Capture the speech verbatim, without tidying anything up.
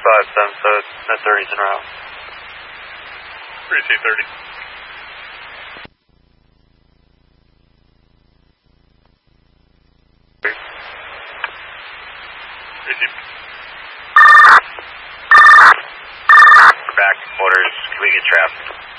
five seven, so that thirty's en route. three C thirty. Back orders, can we get traffic?